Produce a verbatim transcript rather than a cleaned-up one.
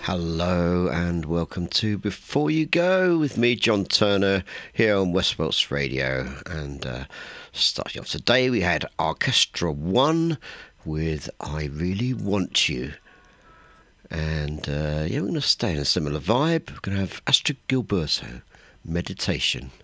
Hello and welcome to Before You Go with me, John Turner, here on West Welsh Radio. And uh, starting off today, we had Orchestra One with I Really Want You. And uh, yeah, we're going to stay in a similar vibe. We're going to have Astrid Gilberto, Meditation.